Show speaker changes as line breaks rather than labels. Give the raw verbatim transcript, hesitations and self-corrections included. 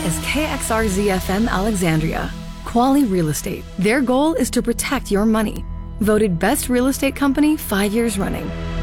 is K X R Z F M Alexandria. Quali Real Estate. Their goal is to protect your money. Voted best real estate company five years running.